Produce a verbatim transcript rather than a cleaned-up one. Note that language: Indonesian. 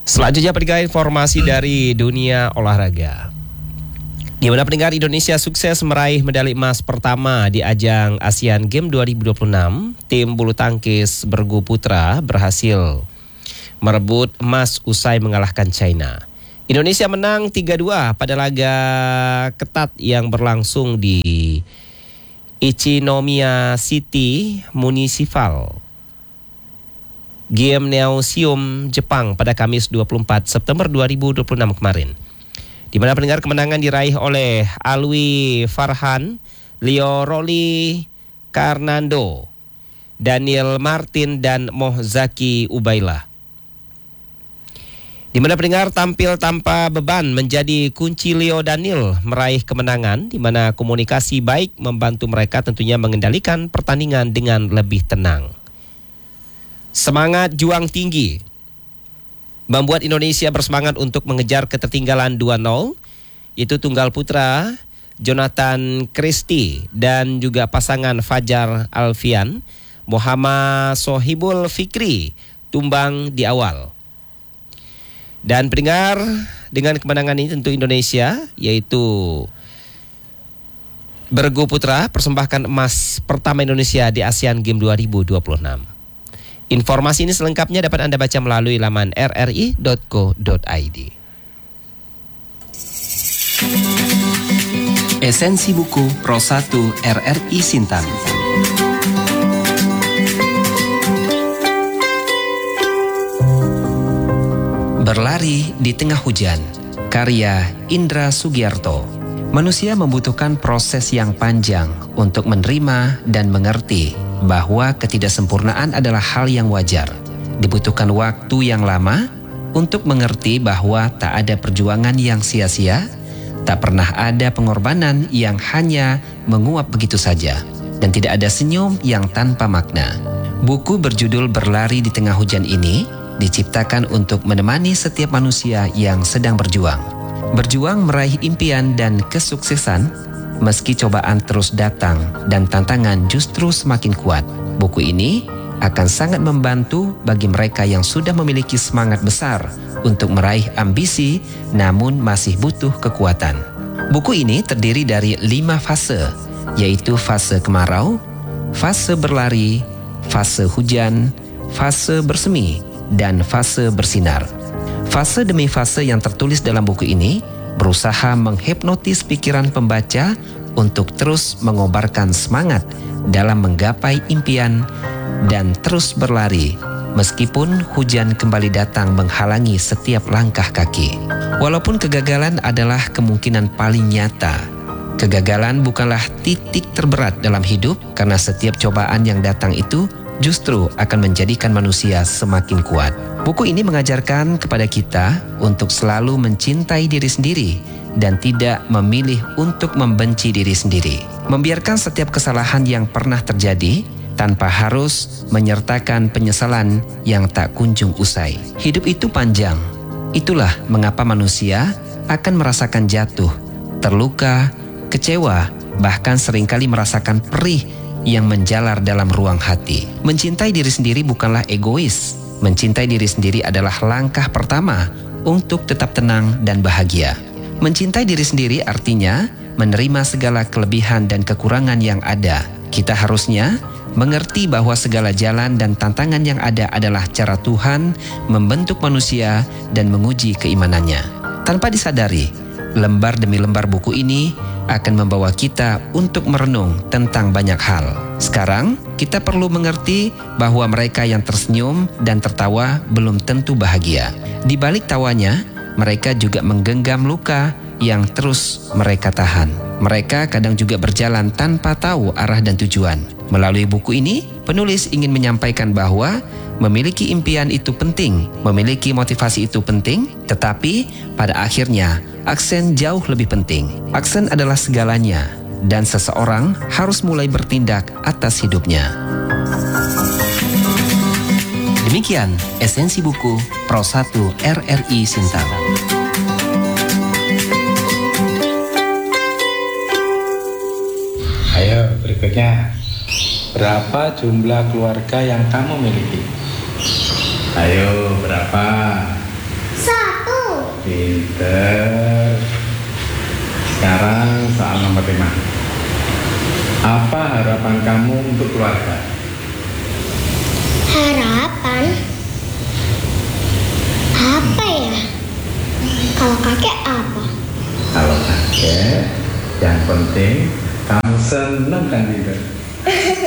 Selanjutnya pendengar informasi dari dunia olahraga. Di mana pendengar Indonesia sukses meraih medali emas pertama di ajang Asian Games dua ribu dua puluh enam. Tim bulu tangkis bergu putra berhasil merebut emas usai mengalahkan China. Indonesia menang tiga dua pada laga ketat yang berlangsung di Ichinomiya City Municipal Gymnasium Jepang pada Kamis dua puluh empat September dua ribu dua puluh enam kemarin. Di mana pendengar kemenangan diraih oleh Alwi Farhan, Leo Roli Karnando, Daniel Martin dan Mohzaki Ubaila. Di mana pendengar tampil tanpa beban menjadi kunci Leo Daniel meraih kemenangan, di mana komunikasi baik membantu mereka tentunya mengendalikan pertandingan dengan lebih tenang. Semangat juang tinggi membuat Indonesia bersemangat untuk mengejar ketertinggalan dua nol, yaitu tunggal putra Jonathan Christie dan juga pasangan Fajar Alfian, Muhammad Sohibul Fikri tumbang di awal. Dan pendengar, dengan kemenangan ini tentu Indonesia, yaitu bergu putra persembahkan emas pertama Indonesia di Asian Games dua ribu dua puluh enam. Informasi ini selengkapnya dapat Anda baca melalui laman r r i dot co dot i d. Esensi buku Pro satu R R I Sintang. Berlari di tengah hujan, karya Indra Sugiarto. Manusia membutuhkan proses yang panjang untuk menerima dan mengerti bahwa ketidaksempurnaan adalah hal yang wajar. Dibutuhkan waktu yang lama untuk mengerti bahwa tak ada perjuangan yang sia-sia, tak pernah ada pengorbanan yang hanya menguap begitu saja, dan tidak ada senyum yang tanpa makna. Buku berjudul Berlari di Tengah Hujan ini diciptakan untuk menemani setiap manusia yang sedang berjuang. Berjuang meraih impian dan kesuksesan, meski cobaan terus datang dan tantangan justru semakin kuat. Buku ini akan sangat membantu bagi mereka yang sudah memiliki semangat besar untuk meraih ambisi namun masih butuh kekuatan. Buku ini terdiri dari lima fase, yaitu fase kemarau, fase berlari, fase hujan, fase bersemi, dan fase bersinar. Fase demi fase yang tertulis dalam buku ini berusaha menghipnotis pikiran pembaca untuk terus mengobarkan semangat dalam menggapai impian dan terus berlari meskipun hujan kembali datang menghalangi setiap langkah kaki. Walaupun kegagalan adalah kemungkinan paling nyata, kegagalan bukanlah titik terberat dalam hidup, karena setiap cobaan yang datang itu justru akan menjadikan manusia semakin kuat. Buku ini mengajarkan kepada kita untuk selalu mencintai diri sendiri dan tidak memilih untuk membenci diri sendiri. Membiarkan setiap kesalahan yang pernah terjadi tanpa harus menyertakan penyesalan yang tak kunjung usai. Hidup itu panjang. Itulah mengapa manusia akan merasakan jatuh, terluka, kecewa, bahkan seringkali merasakan perih yang menjalar dalam ruang hati. Mencintai diri sendiri bukanlah egois. Mencintai diri sendiri adalah langkah pertama untuk tetap tenang dan bahagia. Mencintai diri sendiri artinya menerima segala kelebihan dan kekurangan yang ada. Kita harusnya mengerti bahwa segala jalan dan tantangan yang ada adalah cara Tuhan membentuk manusia dan menguji keimanannya. Tanpa disadari, lembar demi lembar buku ini akan membawa kita untuk merenung tentang banyak hal. Sekarang, kita perlu mengerti bahwa mereka yang tersenyum dan tertawa belum tentu bahagia. Di balik tawanya, mereka juga menggenggam luka yang terus mereka tahan. Mereka kadang juga berjalan tanpa tahu arah dan tujuan. Melalui buku ini, penulis ingin menyampaikan bahwa memiliki impian itu penting, memiliki motivasi itu penting, tetapi pada akhirnya aksen jauh lebih penting. Aksen adalah segalanya, dan seseorang harus mulai bertindak atas hidupnya. Demikian esensi buku Pro satu R R I Sintang. Ayo berikutnya, berapa jumlah keluarga yang kamu miliki? Ayo berapa? Pinter. Sekarang soal nomor lima. Apa harapan kamu untuk keluarga? Harapan? Apa ya? Kalau kakek apa? Kalau kakek, yang penting kamu seneng kan gitu.